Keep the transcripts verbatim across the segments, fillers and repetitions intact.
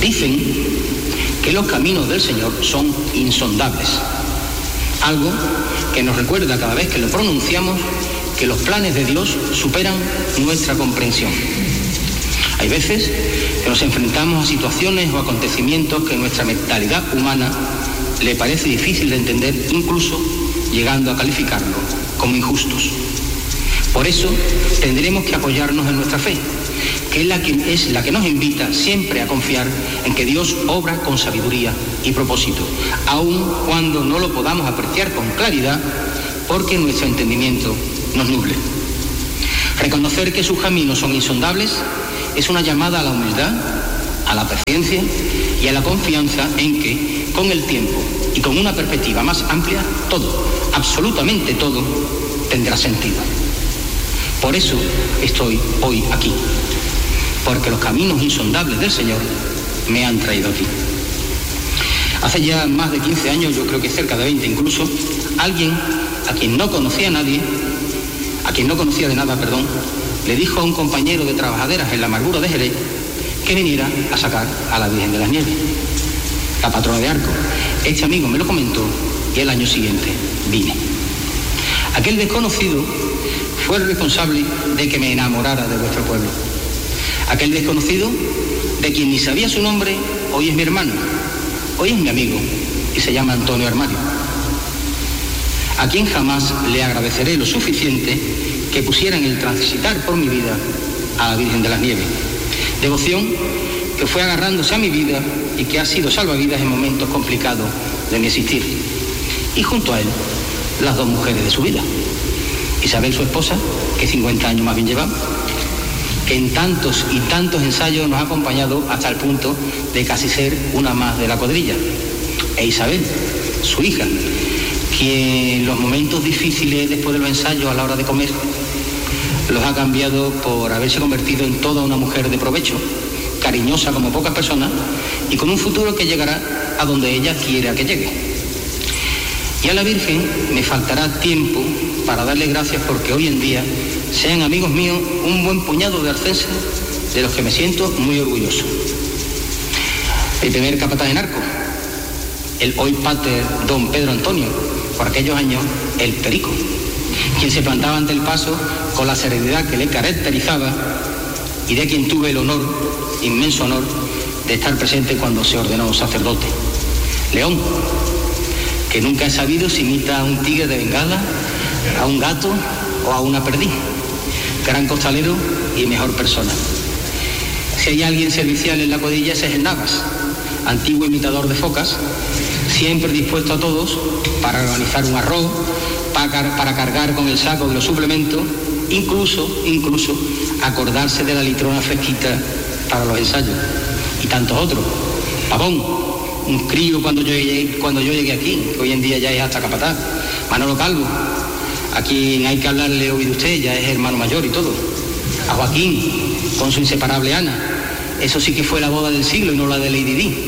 Dicen que los caminos del Señor son insondables, algo que nos recuerda cada vez que lo pronunciamos que los planes de Dios superan nuestra comprensión. Hay veces que nos enfrentamos a situaciones o acontecimientos que nuestra mentalidad humana le parece difícil de entender, incluso llegando a calificarlo como injustos. Por eso tendremos que apoyarnos en nuestra fe, que es la que, es la que nos invita siempre a confiar en que Dios obra con sabiduría y propósito, aun cuando no lo podamos apreciar con claridad, porque nuestro entendimiento nos nuble. Reconocer que sus caminos son insondables es una llamada a la humildad, a la paciencia y a la confianza en que, con el tiempo y con una perspectiva más amplia, todo, absolutamente todo, tendrá sentido. Por eso estoy hoy aquí, porque los caminos insondables del Señor me han traído aquí. Hace ya más de quince años, yo creo que cerca de veinte incluso, alguien a quien no conocía a nadie, a quien no conocía de nada, perdón, le dijo a un compañero de trabajaderas en la amargura de Jerez que viniera a sacar a la Virgen de las Nieves, la patrona de Arco. Este amigo me lo comentó y el año siguiente vine. Aquel desconocido fue el responsable de que me enamorara de vuestro pueblo. Aquel desconocido, de quien ni sabía su nombre, hoy es mi hermano, hoy es mi amigo y se llama Antonio Armario, a quien jamás le agradeceré lo suficiente que pusiera en el transitar por mi vida a la Virgen de las Nieves. Devoción que fue agarrándose a mi vida y que ha sido salvavidas en momentos complicados de mi existir. Y junto a él, las dos mujeres de su vida. Isabel, su esposa, que cincuenta años más bien llevaba, que en tantos y tantos ensayos nos ha acompañado hasta el punto de casi ser una más de la cuadrilla. E Isabel, su hija, que en los momentos difíciles después de los ensayos a la hora de comer los ha cambiado por haberse convertido en toda una mujer de provecho, cariñosa como pocas personas y con un futuro que llegará a donde ella quiera que llegue. Y a la Virgen me faltará tiempo para darle gracias porque hoy en día sean amigos míos un buen puñado de arcenses de los que me siento muy orgulloso. El primer capataz en Arco, el hoy pater don Pedro Antonio, por aquellos años el Perico, quien se plantaba ante el paso con la serenidad que le caracterizaba y de quien tuve el honor, inmenso honor, de estar presente cuando se ordenó sacerdote. León, que nunca he sabido si imita a un tigre de Bengala, a un gato o a una perdiz. Gran costalero y mejor persona. Si hay alguien servicial en la cuadrilla, ese es el Navas, antiguo imitador de focas, siempre dispuesto a todos para organizar un arroz, para, para cargar con el saco de los suplementos, incluso, incluso acordarse de la litrona fresquita para los ensayos. Y tantos otros. Pavón, un crío cuando yo llegué, cuando yo llegué aquí, que hoy en día ya es hasta capataz. Manolo Calvo, a quien hay que hablarle hoy de usted, ya es hermano mayor y todo. A Joaquín, con su inseparable Ana. Eso sí que fue la boda del siglo y no la de Lady Di.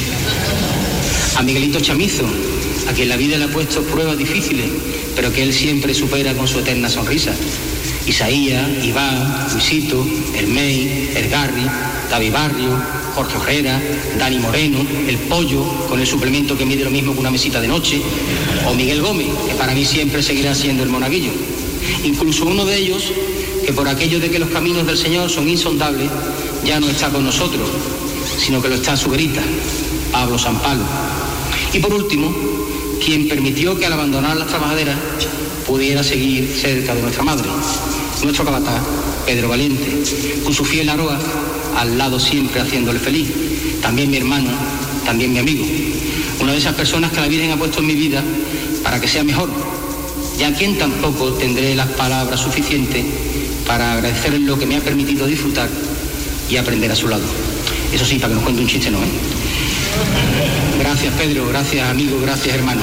A Miguelito Chamizo, a quien la vida le ha puesto pruebas difíciles, pero que él siempre supera con su eterna sonrisa. Isaías, Iván, Luisito, Hermey, Ergarri, David Barrio, Jorge Ojera, Dani Moreno, El Pollo, con el suplemento que mide lo mismo que una mesita de noche, o Miguel Gómez, que para mí siempre seguirá siendo el monaguillo. Incluso uno de ellos, que por aquello de que los caminos del Señor son insondables, ya no está con nosotros, sino que lo está a su grita, Pablo Sampalo. Y por último, quien permitió que al abandonar las trabajaderas pudiera seguir cerca de nuestra madre, nuestro capataz, Pedro Valiente, con su fiel Aroa al lado siempre haciéndole feliz, también mi hermano, también mi amigo, una de esas personas que la Virgen ha puesto en mi vida para que sea mejor, y a quien tampoco tendré las palabras suficientes para agradecerle lo que me ha permitido disfrutar y aprender a su lado. Eso sí, para que nos cuente un chiste, ¿no? ¿eh? Gracias, Pedro, gracias, amigo, gracias, hermano.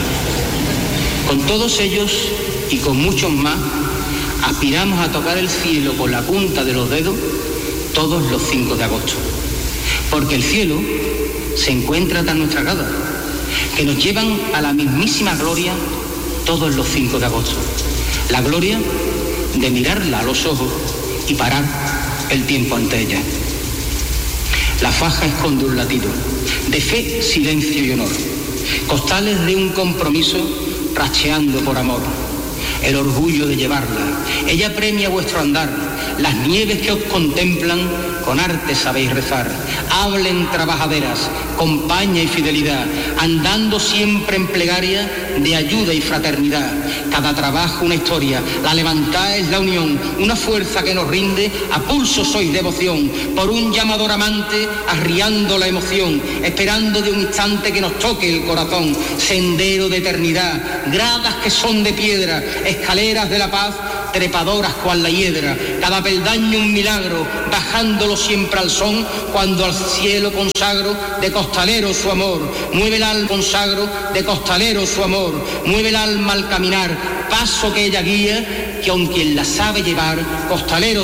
Con todos ellos y con muchos más, aspiramos a tocar el cielo con la punta de los dedos todos los cinco de agosto. Porque el cielo se encuentra tan nuestra grada, que nos llevan a la mismísima gloria todos los cinco de agosto. La gloria de mirarla a los ojos y parar el tiempo ante ella. La faja esconde un latido de fe, silencio y honor, costales de un compromiso racheando por amor. El orgullo de llevarla, ella premia vuestro andar, las nieves que os contemplan, con arte sabéis rezar. Hablen trabajaderas, compañía y fidelidad, andando siempre en plegaria de ayuda y fraternidad. Cada trabajo una historia, la levantada es la unión, una fuerza que nos rinde, a pulso sois devoción, por un llamador amante, arriando la emoción, esperando de un instante que nos toque el corazón. Sendero de eternidad, gradas que son de piedra, escaleras de la paz, trepadoras cual la hiedra, cada peldaño un milagro, bajándolo siempre al son, cuando al cielo consagro de costalero su amor, mueve el alma consagro de costalero su amor, mueve el alma al caminar, paso que ella guía, que aun quien la sabe llevar, costalero